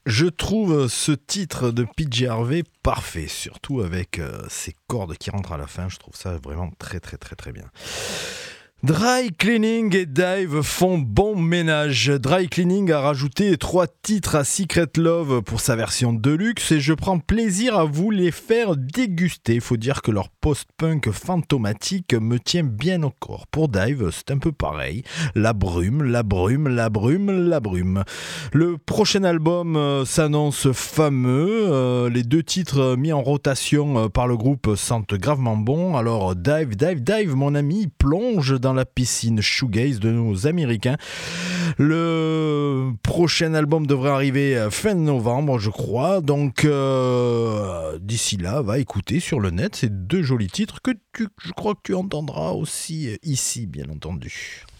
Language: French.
Je trouve ce titre de PJ Harvey parfait, surtout avec ces cordes qui rentrent à la fin. Je trouve ça vraiment très très très très bien. Dry Cleaning et Dive font bon ménage. Dry Cleaning a rajouté 3 titres à Secret Love pour sa version deluxe et je prends plaisir à vous les faire déguster. Faut dire que leur post-punk fantomatique me tient bien au corps. Pour Dive, c'est un peu pareil. La brume, la brume, la brume, la brume. Le prochain album s'annonce fameux. Les 2 titres mis en rotation par le groupe sentent gravement bon. Alors Dive, Dive, Dive, mon ami, plonge dans la piscine shoegaze de nos Américains. Le prochain album devrait arriver fin novembre, je crois. Donc, d'ici là, va écouter sur le net ces 2 jolis titres que je crois que tu entendras aussi ici, bien entendu.